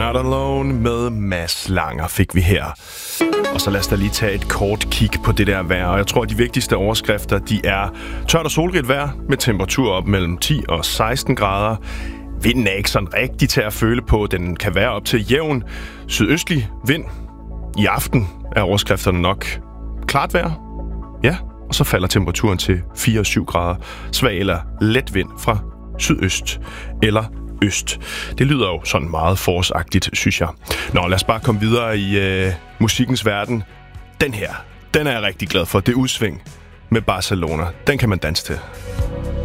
Not Alone med Mads Langer fik vi her. Og så lad os da lige tage et kort kig på det der vejr. Og jeg tror, at de vigtigste overskrifter, de er tørt og solrigt vejr med temperatur op mellem 10 og 16 grader. Vinden er ikke sådan rigtig til at føle på. Den kan være op til jævn sydøstlig vind. I aften er overskrifterne nok klart vejr. Ja, og så falder temperaturen til 4 og 7 grader. Svag eller let vind fra sydøst eller øst. Det lyder jo sådan meget forårsagtigt, synes jeg. Nå, lad os bare komme videre i musikkens verden. Den her, den er jeg rigtig glad for. Det udsving med Barcelona. Den kan man danse til.